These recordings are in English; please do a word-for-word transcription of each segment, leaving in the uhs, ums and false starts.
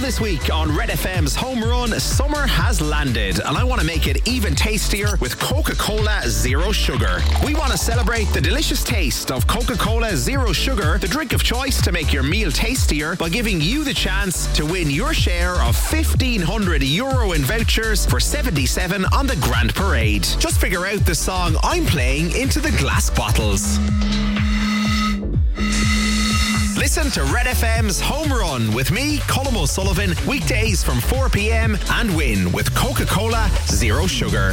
this week on Red F M's Home Run, summer has landed, and I want to make it even tastier with Coca-Cola Zero Sugar. We want to celebrate the delicious taste of Coca-Cola Zero Sugar, the drink of choice to make your meal tastier, by giving you the chance to win your share of fifteen hundred euro in vouchers for seventy-seven on the Grand Parade. Just figure out the song I'm playing into the glass bottles. Listen to Red F M's Home Run with me, Colm O'Sullivan, weekdays from four p.m. and win with Coca-Cola Zero Sugar.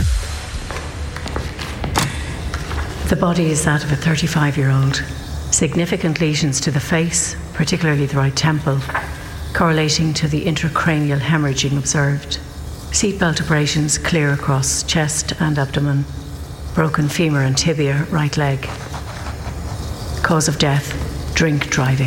The body is that of a thirty-five-year-old. Significant lesions to the face, particularly the right temple, correlating to the intracranial hemorrhaging observed. Seatbelt abrasions clear across chest and abdomen. Broken femur and tibia, right leg. Cause of death: drink driving.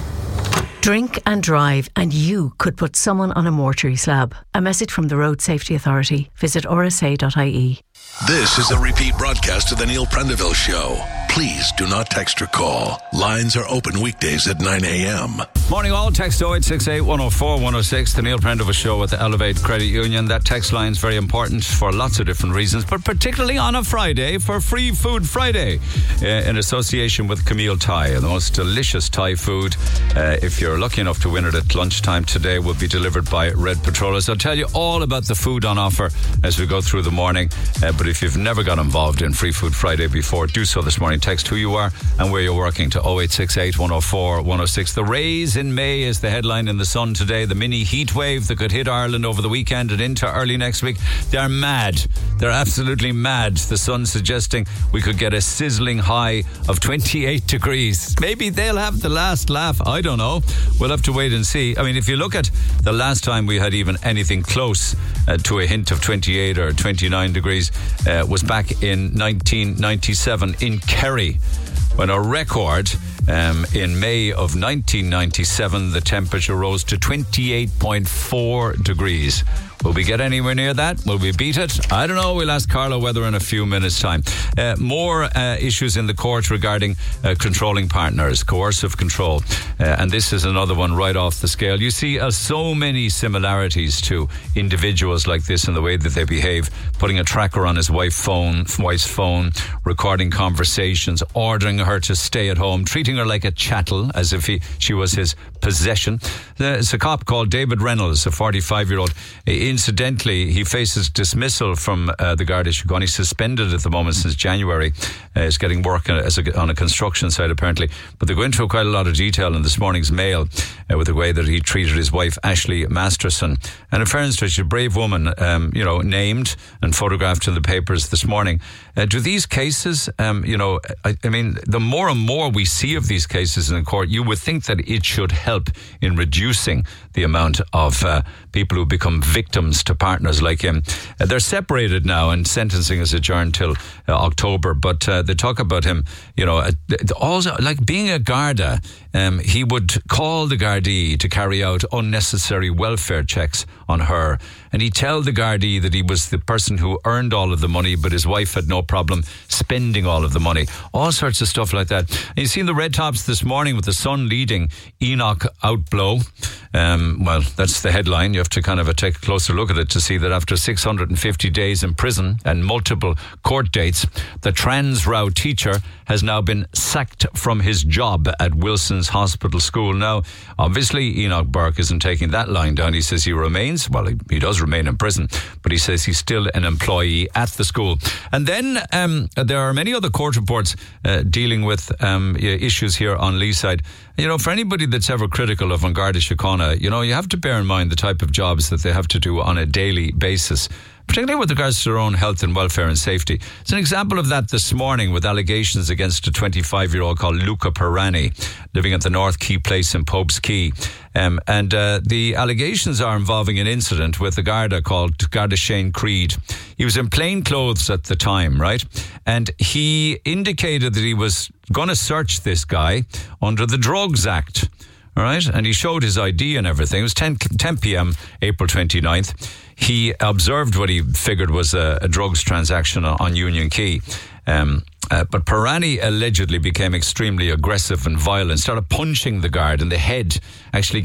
Drink and drive, and you could put someone on a mortuary slab. A message from the Road Safety Authority. Visit r s a dot i e. This is a repeat broadcast of the Neil Prendeville Show. Please do not text or call. Lines are open weekdays at nine a.m. Morning all, text oh eight six eight, one oh four, one oh six, the Neil Prendeville Show at the Elevate Credit Union. That text line is very important for lots of different reasons, but particularly on a Friday for Free Food Friday uh, in association with Camille Thai, the most delicious Thai food. Uh, if you're lucky enough to win it at lunchtime today, will be delivered by Red Petrolis. I'll tell you all about the food on offer as we go through the morning, uh, but if you've never got involved in Free Food Friday before, do so this morning. Text who you are and where you're working to oh eight six eight, one oh four, one oh six. The rays in May is the headline in the Sun today. The mini heat wave that could hit Ireland over the weekend and into early next week. They're mad. They're absolutely mad. The Sun suggesting we could get a sizzling high of twenty-eight degrees. Maybe they'll have the last laugh. I don't know. We'll have to wait and see. I mean, if you look at the last time we had even anything close uh, to a hint of twenty-eight or twenty-nine degrees uh, was back in nineteen ninety-seven in Kerry, when a record um, in May of nineteen ninety-seven, the temperature rose to twenty-eight point four degrees. Will we get anywhere near that? Will we beat it? I don't know. We'll ask Carla Weather in a few minutes' time. Uh, more uh, issues in the court regarding uh, controlling partners, coercive control. Uh, and this is another one right off the scale. You see uh, so many similarities to individuals like this in the way that they behave. Putting a tracker on his wife's phone, wife's phone, recording conversations, ordering her to stay at home, treating her like a chattel as if he, she was his possession. There's a cop called David Reynolds, a forty-five-year-old. Incidentally, he faces dismissal from uh, the Garda Síochána. He's suspended at the moment since January. Uh, he's getting work as a, on a construction site, apparently. But they go into quite a lot of detail in this morning's Mail uh, with the way that he treated his wife, Ashley Masterson. And in fairness to her, she's a brave woman, um, you know, named and photographed in the papers this morning. Uh, do these cases, um, you know, I, I mean, the more and more we see of these cases in the court, you would think that it should help in reducing the amount of uh, people who become victims to partners like him. Uh, they're separated now and sentencing is adjourned till uh, October, but uh, they talk about him, you know, uh, also like being a Garda, um, he would call the Gardaí to carry out unnecessary welfare checks on her, and he'd tell the Gardaí that he was the person who earned all of the money, but his wife had no problem spending all of the money. All sorts of stuff like that. And you seen the red tops this morning with the Sun leading Enoch Outblow. Um, well, that's the headline. You have to kind of take a closer look at it to see that after six hundred fifty days in prison and multiple court dates, the Transrow teacher has now been sacked from his job at Wilson's Hospital School. Now, obviously, Enoch Burke isn't taking that line down. He says he remains, well, he, he does remain in prison, but he says he's still an employee at the school. And then um, there are many other court reports uh, dealing with um, issues here on Leeside. You know, for anybody that's ever critical of Garda Síochána, you know, you have to bear in mind the type of jobs that they have to do on a daily basis, particularly with regards to their own health and welfare and safety. It's an example of that this morning with allegations against a twenty-five-year-old called Luca Pirani, living at the North Quay Place in Popes Quay. Um, and uh, the allegations are involving an incident with a Garda called Garda Shane Creed. He was in plain clothes at the time, right? And he indicated that he was going to search this guy under the Drugs Act. All right, and he showed his I D and everything. It was ten p.m. April twenty-ninth. He observed what he figured was a, a drugs transaction on Union Quay. Um, uh, but Pirani allegedly became extremely aggressive and violent, started punching the guard in the head, actually